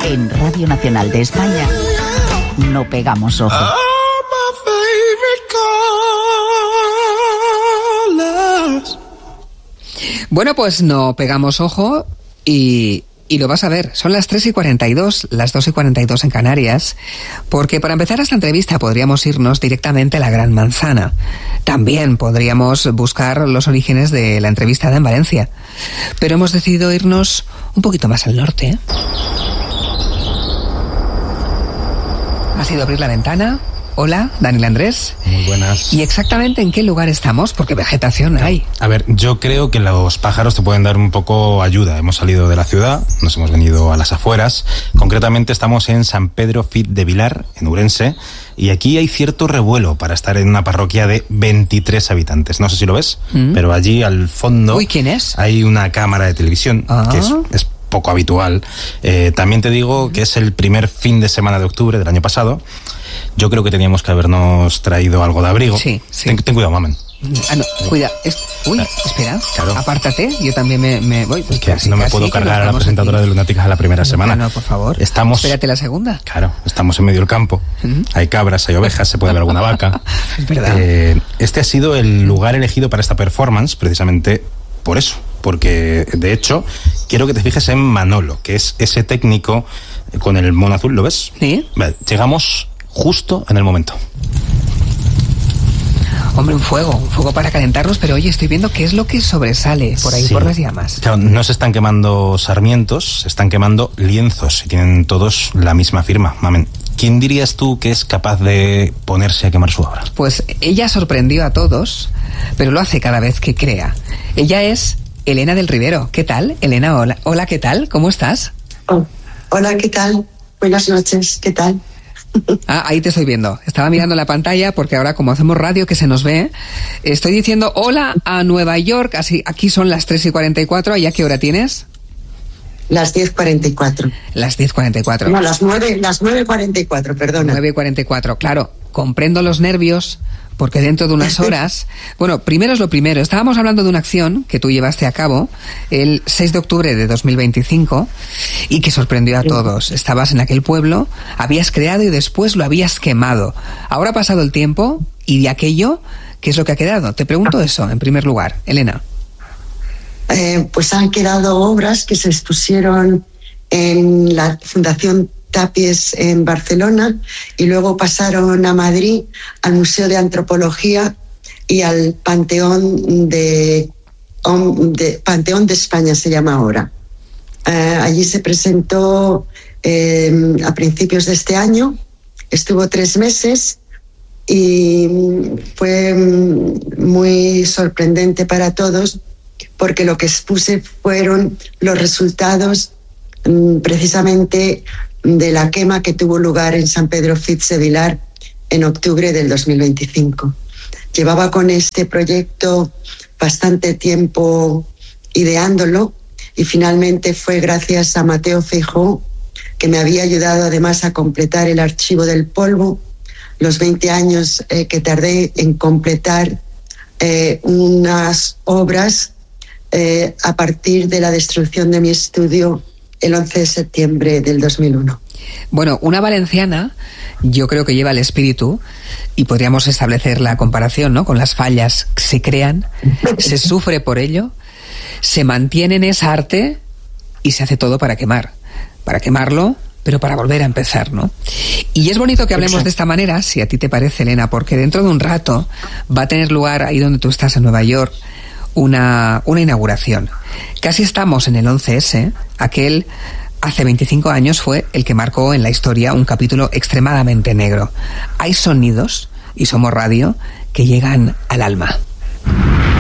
En Radio Nacional de España no pegamos ojo. Bueno, pues no pegamos ojo y lo vas a ver. Son las 3:42, las 2:42 en Canarias, porque para empezar esta entrevista podríamos irnos directamente a la Gran Manzana. También podríamos buscar los orígenes de la entrevistada en Valencia, pero hemos decidido irnos un poquito más al norte, ¿eh? Ha sido abrir la ventana. Hola, Daniel Andrés. Muy buenas. ¿Y exactamente en qué lugar estamos? Porque vegetación hay. A ver, yo creo que los pájaros te pueden dar un poco ayuda. Hemos salido de la ciudad, nos hemos venido a las afueras. Concretamente estamos en San Pedro Fit de Vilar, en Ourense, y aquí hay cierto revuelo para estar en una parroquia de 23 habitantes. No sé si lo ves, pero allí al fondo... Uy, ¿quién es? Hay una cámara de televisión, que es poco habitual. También te digo que es el primer fin de semana de octubre del año pasado. Yo creo que teníamos que habernos traído algo de abrigo. Sí. Ten cuidado, mamen. No, cuida. Uy, espera. Claro. Apártate, yo también me voy. Es que no me puedo cargar a la presentadora de Lunáticas a la primera semana. No, por favor. Espérate la segunda. Claro, estamos en medio del campo. Hay cabras, hay ovejas, se puede ver alguna vaca. Es verdad. Este ha sido el lugar elegido para esta performance, precisamente por eso. Porque, de hecho, quiero que te fijes en Manolo, que es ese técnico con el mono azul, ¿lo ves? Sí. Vale, llegamos justo en el momento. Hombre, un fuego para calentarnos, pero oye, estoy viendo qué es lo que sobresale por ahí, por las llamas. Claro, no se están quemando sarmientos, se están quemando lienzos y tienen todos la misma firma, mamen. ¿Quién dirías tú que es capaz de ponerse a quemar su obra? Pues ella sorprendió a todos, pero lo hace cada vez que crea. Ella es Elena del Rivero. ¿Qué tal, Elena? Hola, ¿qué tal? ¿Cómo estás? Hola, ¿qué tal? Buenas noches, ¿qué tal? Ahí te estoy viendo. Estaba mirando la pantalla porque ahora, como hacemos radio que se nos ve, estoy diciendo hola a Nueva York. Así, aquí son las 3:44. ¿Y a qué hora tienes? Las 10:44. Las 10:44. No, las 9:44, perdona. 9:44, claro. Comprendo los nervios, porque dentro de unas horas... Bueno, primero es lo primero. Estábamos hablando de una acción que tú llevaste a cabo el 6 de octubre de 2025 y que sorprendió a todos. Estabas en aquel pueblo, habías creado y después lo habías quemado. Ahora ha pasado el tiempo y de aquello, ¿qué es lo que ha quedado? Te pregunto eso, en primer lugar. Elena. Pues han quedado obras que se expusieron en la Fundación Tapies en Barcelona y luego pasaron a Madrid, al Museo de Antropología y al Panteón de España se llama ahora. Allí se presentó a principios de este año, estuvo 3 meses y fue muy sorprendente para todos porque lo que expuse fueron los resultados precisamente de la quema que tuvo lugar en San Pedro Fit de Vilar en octubre del 2025. Llevaba con este proyecto bastante tiempo ideándolo y finalmente fue gracias a Mateo Feijóo, que me había ayudado además a completar el archivo del polvo, los 20 años que tardé en completar unas obras a partir de la destrucción de mi estudio el 11 de septiembre del 2001. Bueno, una valenciana yo creo que lleva el espíritu y podríamos establecer la comparación, ¿no? Con las fallas que se crean, se sufre por ello, se mantiene en esa arte y se hace todo para quemarlo, pero para volver a empezar, ¿no? Y es bonito que hablemos de esta manera, si a ti te parece, Elena, porque dentro de un rato va a tener lugar, ahí donde tú estás en Nueva York, una inauguración. Casi estamos en el 11S, aquel hace 25 años fue el que marcó en la historia un capítulo extremadamente negro. Hay sonidos, y somos radio, que llegan al alma.